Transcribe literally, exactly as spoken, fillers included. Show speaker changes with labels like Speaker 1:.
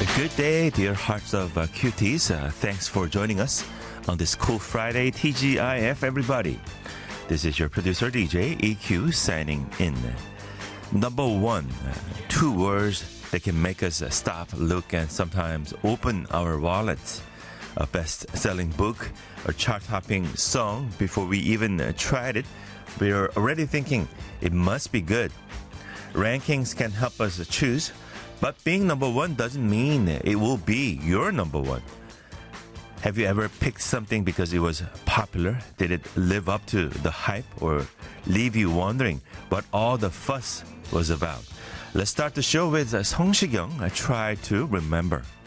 Speaker 1: Good day, dear hearts of uh, cuties. Uh, thanks for joining us on this cool Friday, T G I F, everybody. This is your producer, D J E Q, signing in. Number one, uh, two words that can make us uh, stop, look, and sometimes open our wallets. A best-selling book, a chart-topping song. Before we even uh, tried it, we are already thinking it must be good. Rankings can help us choose, but being number one doesn't mean it will be your number one. Have you ever picked something because it was popular? Did it live up to the hype or leave you wondering what all the fuss was about? Let's start the show with Song Shikyung. I try to remember.